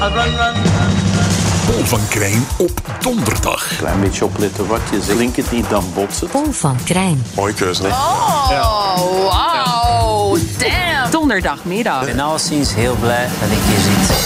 Paul van Krijn op donderdag. Klein beetje opletten wat je zegt. Klinkt het niet, dan botst het. Paul van Krijn. Mooie keuze, hè? Oh, wow. Damn. Donderdagmiddag. Ik ben alleszins heel blij dat ik hier zit.